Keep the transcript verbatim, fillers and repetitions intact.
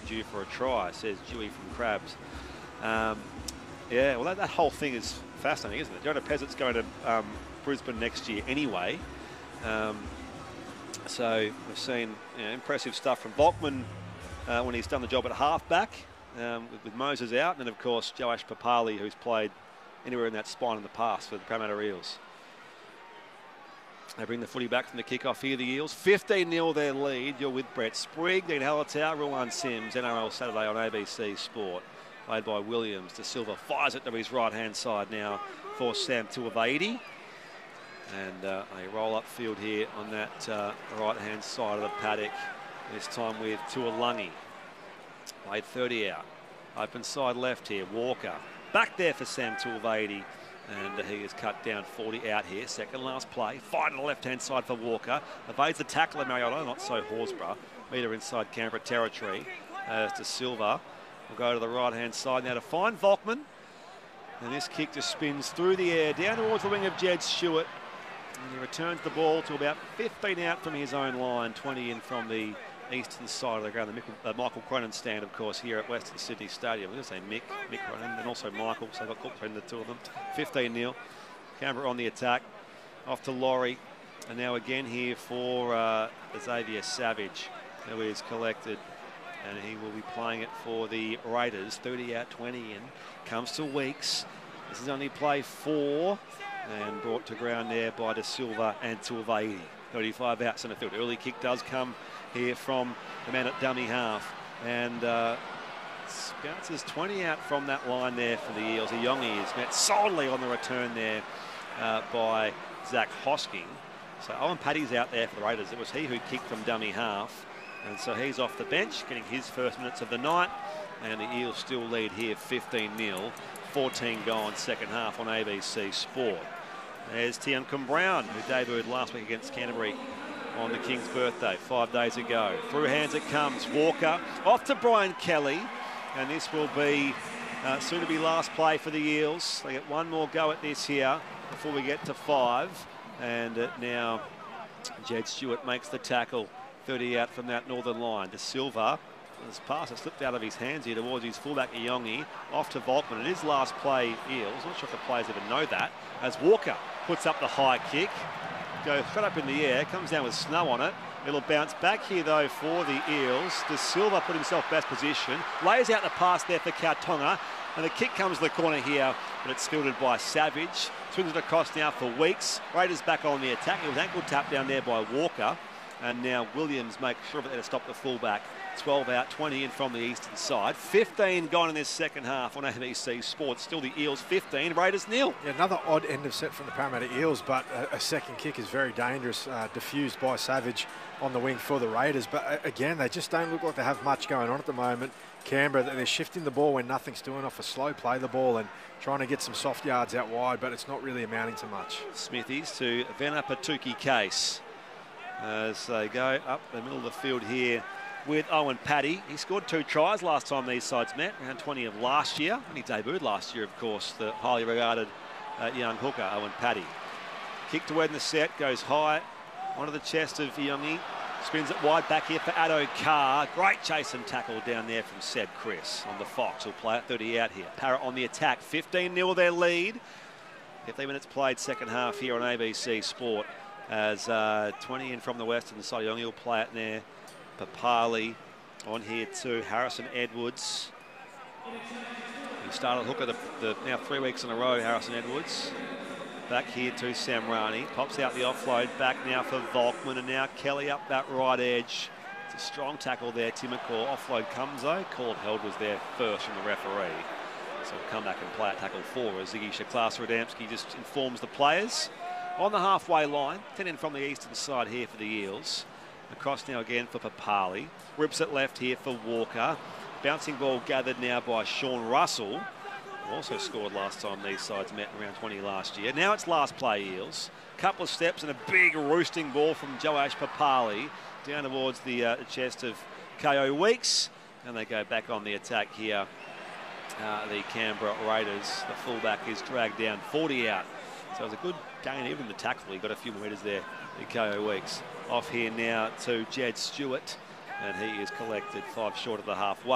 due for a try, says Dewey from Crabs. Um, yeah, well, that, that whole thing is fascinating, isn't it? Jonah Pezzit's going to um, Brisbane next year anyway. Um, so we've seen you know, impressive stuff from Volkman uh, when he's done the job at halfback um, with, with Moses out. And then, of course, Joash Papali, who's played anywhere in that spine in the past for the Parramatta Eels. They bring the footy back from the kickoff here, the Eels. fifteen nil their lead. You're with Brett Sprigg, Dean Hallertau, Ruan Sims, N R L Saturday on A B C Sport. Played by Williams. De Silva fires it to his right-hand side now for Sam Tuivasa. And uh, a roll-up field here on that uh, right-hand side of the paddock. This time with Tuilagi. Played thirty out. Open side left here. Walker. Back there for Sam Tuivasa. And uh, he is cut down forty out here. Second last play. Fight on the left-hand side for Walker. Evades the tackle of Mariotto. Not so Horsburgh. Meter inside Canberra territory. As De Silva will go to the right-hand side now to find Volkman. And this kick just spins through the air down towards the wing of Jed Stewart. And he returns the ball to about fifteen out from his own line, twenty in from the eastern side of the ground. The Michael, uh, Michael Cronin stand, of course, here at Western Sydney Stadium. I'm going to say Mick, Mick Cronin, and also Michael, so I got caught between the two of them. fifteen nil. Canberra on the attack. Off to Laurie. And now again here for uh, Xavier Savage, who is collected. And he will be playing it for the Raiders. thirty out, twenty in. Comes to Weeks. This is only play four. And brought to ground there by De Silva and Tuivasa. thirty-five out centre field. Early kick does come here from the man at dummy half. And uh, bounces twenty out from that line there for the Eels. Iyongi is met solely on the return there uh, by Zach Hosking. So Owen Paddy's out there for the Raiders. It was he who kicked from dummy half. And so he's off the bench, getting his first minutes of the night. And the Eels still lead here fifteen nil. fourteen gone second half on A B C Sport. There's Tiancum Brown, who debuted last week against Canterbury on the King's birthday five days ago. Through hands it comes. Walker off to Brian Kelly. And this will be uh, soon to be last play for the Eels. They get one more go at this here before we get to five. And uh, now Jed Stewart makes the tackle. thirty out from that northern line. De Silva. This pass has slipped out of his hands here towards his fullback Iyongi. Off to Volkman. It is last play Eels. Not sure if the players even know that. As Walker puts up the high kick. Goes straight up in the air. Comes down with snow on it. It'll bounce back here though for the Eels. De Silva put himself best position. Lays out the pass there for Kautonga. And the kick comes to the corner here. But it's fielded by Savage. Swings it across now for Weeks. Raiders back on the attack. It was ankle tap down there by Walker. And now Williams makes sure of it to stop the fullback. twelve out, twenty in from the eastern side. fifteen gone in this second half on A B C Sports. Still the Eels fifteen, Raiders nil. Yeah, another odd end of set from the Parramatta Eels, but a, a second kick is very dangerous, uh, diffused by Savage on the wing for the Raiders. But uh, again, they just don't look like they have much going on at the moment. Canberra, they're shifting the ball when nothing's doing off a slow play the ball and trying to get some soft yards out wide, but it's not really amounting to much. Smithies to Vena Patuki Case as they go up the middle of the field here with Owen Paddy. He scored two tries last time these sides met, around twenty of last year. And he debuted last year, of course, the highly regarded uh, young hooker, Owen Paddy. Kick to win the set, goes high, onto the chest of Iyongi. Spins it wide back here for Addo Carr. Great chase and tackle down there from Seb Chris on the Fox. He'll play it thirty out here. Parrot on the attack, fifteen nil their lead. fifteen minutes played second half here on A B C Sport. As uh, twenty in from the western side. Iyongi will play it there. Papali on here too. Harrison Edwards. He started hooker the, the now three weeks in a row, Harrison Edwards. Back here to Samrani. Pops out the offload. Back now for Volkman. And now Kelly up that right edge. It's a strong tackle there. Timokor. Offload comes though. Called held was there first from the referee. So we'll come back and play at tackle four as Ziggy Shaklas-Radamski just informs the players. On the halfway line, ten in from the eastern side here for the Eels. Across now again for Papali. Rips it left here for Walker. Bouncing ball gathered now by Sean Russell, who also scored last time these sides met around twenty last year. Now it's last play Eels. Couple of steps and a big roosting ball from Joash Papali down towards the, uh, the chest of K O Weeks. And they go back on the attack here. Uh, the Canberra Raiders. The fullback is dragged down, forty out. So it was a good gain, even the tackle. He got a few more metres there, the K O Weeks. Off here now to Jed Stewart, and he is collected five short of the halfway.